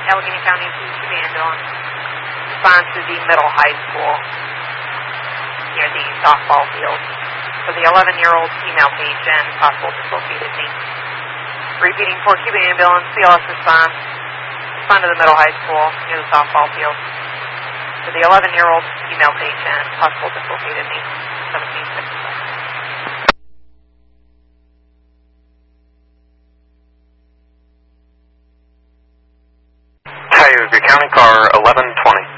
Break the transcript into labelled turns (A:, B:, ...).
A: Allegheny County City Ambulance. Respond to the middle high school near the softball field for the 11-year-old female patient, possible dislocated knee. Repeating for Cuba Ambulance, CLS response. Respond to the middle high school near the softball field for the 11-year-old female patient, possible dislocated knee, 1766.
B: Tioga County Car 1120.